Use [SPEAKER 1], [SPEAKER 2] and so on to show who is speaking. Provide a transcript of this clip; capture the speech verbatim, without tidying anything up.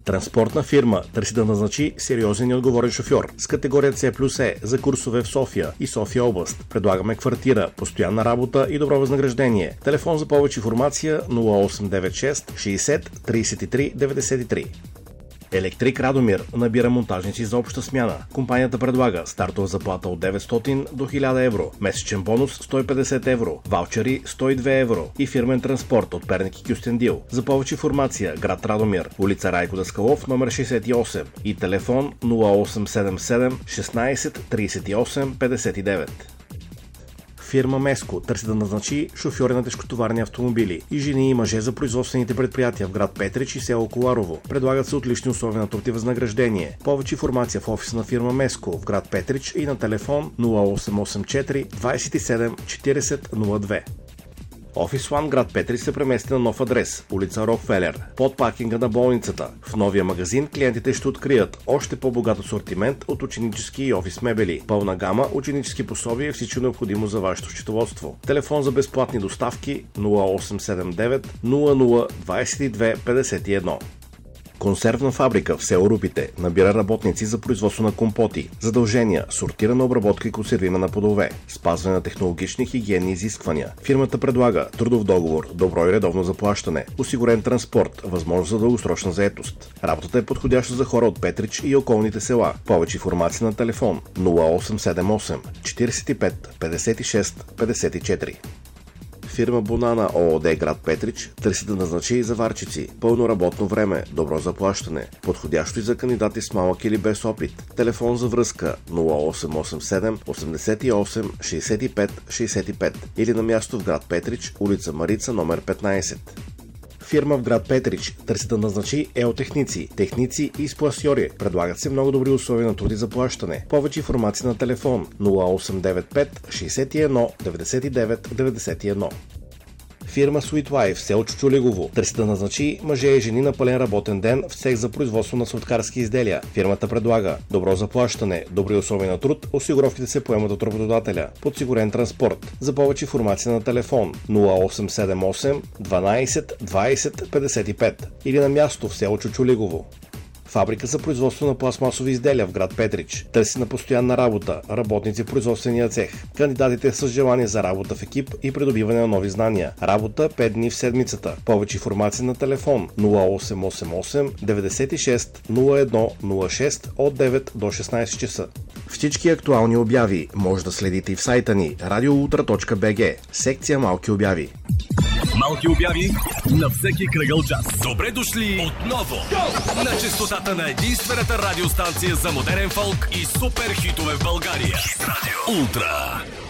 [SPEAKER 1] Транспортна фирма търси да назначи сериозен и отговорен шофьор с категория С плюс Е за курсове в София и София област. Предлагаме квартира, постоянна работа и добро възнаграждение. Телефон за повече информация нула осем девет шест шейсет трийсет и три деветдесет и три. Електрик Радомир набира монтажници за обща смяна. Компанията предлага стартова заплата от деветстотин до хиляда евро, месечен бонус сто и петдесет евро, ваучери сто и две евро и фирмен транспорт от Перник и Кюстендил. За повече информация град Радомир, улица Райко Даскалов, номер шейсет и осем и телефон нула осем седем седем шестнайсет трийсет и осем петдесет и девет. Фирма Меско търси да назначи шофьори на тежкотоварни автомобили и жени и мъже за производствените предприятия в град Петрич и село Коларово. Предлагат се отлични условия на труд и възнаграждение. Повече информация в офиса на фирма Меско в град Петрич и на телефон нула осем осем четири двайсет и седем четирийсет нула две. Офис One град Петрич се премести на нов адрес, улица Рокфелер, под паркинга на болницата. В новия магазин клиентите ще открият още по-богат асортимент от ученически и офис мебели, пълна гама ученически пособия и всичко необходимо за вашето счетоводство. Телефон за безплатни доставки нула осем седем девет нула нула двайсет и две петдесет и едно. Консервна фабрика в село Рупите набира работници за производство на компоти, задължения, сортирана обработка и консервиране на плодове, спазване на технологични хигиенни изисквания. Фирмата предлага трудов договор, добро и редовно заплащане, осигурен транспорт, възможност за дългосрочна заетост. Работата е подходяща за хора от Петрич и околните села. Повече информация на телефон нула осем седем осем четирийсет и пет петдесет и шест петдесет и четири. Фирма Бонана ООД град Петрич търси да назначи заварчици, пълно работно време, добро заплащане, подходящо и за кандидати с малък или без опит. Телефон за връзка нула осем осем седем осемдесет и осем шейсет и пет шейсет и пет или на място в град Петрич, улица Марица, номер петнайсет. Фирма в град Петрич търси да назначи еотехници, техници и спласьори. Предлагат се много добри условия на труд и заплащане. Повече информация на телефон нула осем девет пет шейсет и едно деветдесет и девет деветдесет и едно. Фирма Sweet Life в село Чучулегово търси да назначи мъже и жени на пълен работен ден в цех за производство на сладкарски изделия. Фирмата предлага добро заплащане, добри условия на труд, осигуровките се поемат от работодателя, подсигурен транспорт. За повече информация на телефон нула осем седем осем дванайсет двайсет петдесет и пет или на място в село Чучулегово. Фабрика за производство на пластмасови изделия в град Петрич търси на постоянна работа, работници в производствения цех. Кандидатите с желание за работа в екип и придобиване на нови знания. Работа пет дни в седмицата. Повече информация на телефон нула осем осем осем деветдесет и шест нула едно нула шест от девет до шестнайсет часа. Всички актуални обяви може да следите и в сайта ни радиоутра точка би джи, секция Малки обяви.
[SPEAKER 2] Малки обяви на всеки кръгъл час. Добре дошли отново Go! На честотата на единствената радиостанция за модерен фолк и супер хитове в България. Хит радио. Ултра.